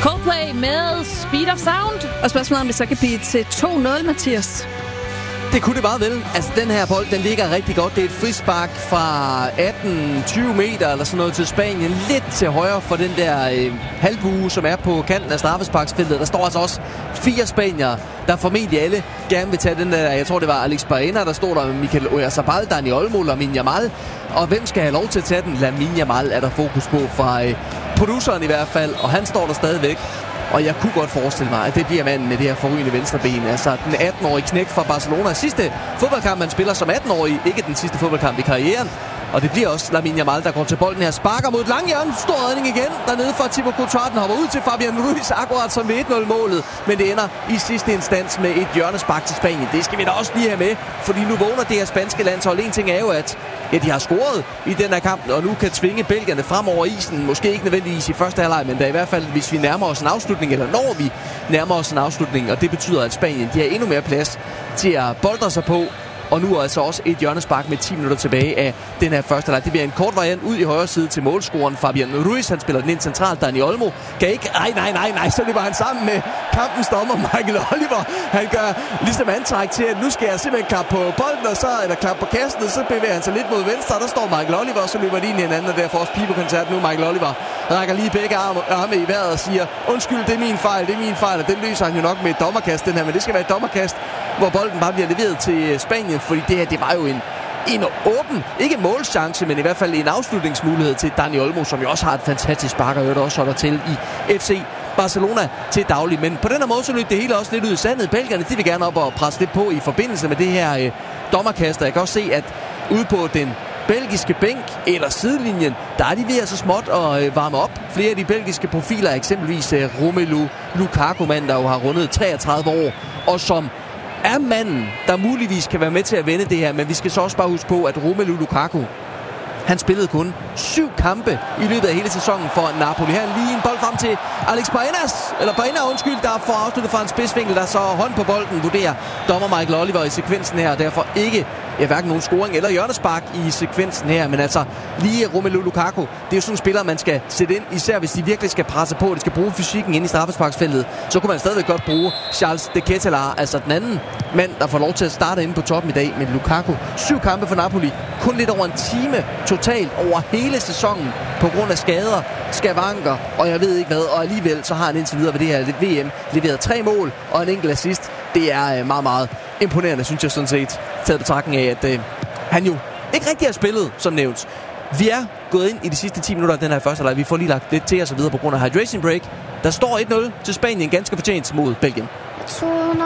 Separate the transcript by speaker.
Speaker 1: Coldplay med Speed of Sound.
Speaker 2: Og spørgsmålet om det så kan blive til 2-0, Mathias.
Speaker 3: Det kunne det meget vel. Altså, den her bold, den ligger rigtig godt. Det er et frispark fra 18-20 meter eller sådan noget til Spanien. Lidt til højre for den der halvbue, som er på kanten af straffesparksfeltet. Der står altså også 4 spaniere, der formentlig alle gerne vil tage den der. Jeg tror, det var Alex Baena, der stod der med Mikel Oyarzabal, Dani Olmo, Lamine Yamal. Og hvem skal have lov til at tage den? Lamine Yamal er der fokus på fra produceren i hvert fald. Og han står der stadigvæk. Og jeg kunne godt forestille mig, at det bliver manden med det her forrygende venstreben. Altså den 18-årige knægt fra Barcelona. Sidste fodboldkamp, man spiller som 18-årig. Ikke den sidste fodboldkamp i karrieren. Og det bliver også Lamine Yamal, der går til bolden her. Sparker mod et langhjørne. Stor redning igen. Dernede fra Thibaut Courtois. Den hopper ud til Fabian Ruiz. Akkurat som ved 1-0-målet. Men det ender i sidste instans med et hjørnespark til Spanien. Det skal vi da også lige have med. Fordi nu vågner det her spanske landshold. En ting er jo, at de har scoret i den her kamp. Og nu kan tvinge belgierne frem over isen. Måske ikke nødvendigvis i første halvleg. Men da i hvert fald, hvis vi nærmer os en afslutning. Eller når vi nærmer os en afslutning. Og det betyder, at Spanien de har endnu mere plads til at boldre sig på. Og nu altså også et hjørnespark med 10 minutter tilbage af den her første halvleg. Det bliver en kort variant ud i højre side til målscoren Fabian Ruiz. Han spiller den ind centralt. Dani Olmo kan ikke... Nej. Så løber han sammen med kampens dommer Michael Oliver. Han gør ligesom antræk til, at nu skal jeg simpelthen klappe på bolden, og så eller klappe på kassen, og så bevæger han sig lidt mod venstre. Og der står Michael Oliver, og så løber de ind i hinanden, og derfor også pibekoncert nu. Michael Oliver rækker lige begge arme i vejret og siger, undskyld, det er min fejl, og den løser han jo nok med et dommerkast, den her. Men det skal være et dommerkast, hvor bolden bare bliver leveret til Spanien, fordi det her, det var jo en åben, ikke målchance, men i hvert fald en afslutningsmulighed til Dani Olmo, som jo også har et fantastisk spark, og også holder til i FC Barcelona til daglig. Men på den her måde, så løb det hele også lidt ud i sandet. Belgierne, de vil gerne op og presse lidt på i forbindelse med det her dommerkast. Jeg kan også se, at ude på den belgiske bænk eller sidelinjen, der er de ved så småt at varme op. Flere af de belgiske profiler, eksempelvis Romelu Lukaku, mand, der jo har rundet 33 år, og som er manden, der muligvis kan være med til at vende det her. Men vi skal så også bare huske på, at Romelu Lukaku, han spillede kun 7 kampe i løbet af hele sæsonen for Napoli. Her lige en bold frem til Alex Baena, der får afsluttet fra en spidsvinkel, der så hånd på bolden, vurderer dommer Michael Oliver i sekvensen her, og derfor ikke hverken nogen scoring eller hjørnespark i sekvensen her, men altså lige Romelu Lukaku, det er jo sådan en spiller, man skal sætte ind, især hvis de virkelig skal presse på, de skal bruge fysikken ind i straffesparksfeltet, så kunne man stadigvæk godt bruge Charles de Ketelaere, altså den anden mand, der får lov til at starte inde på toppen i dag, men Lukaku, 7 kampe for Napoli, kun lidt over en time totalt over hele sæsonen, på grund af skader, skavanker, og jeg ved ikke hvad, og alligevel så har han indtil videre ved det her VM leveret 3 mål og en enkelt assist. Det er meget, meget imponerende, synes jeg sådan set, taget betragtning af, at han jo ikke rigtig har spillet, som nævnt. Vi er gået ind i de sidste 10 minutter af den her første halvleg. Vi får lige lagt lidt til os og videre på grund af hydration break. Der står 1-0 til Spanien, ganske fortjent mod Belgien.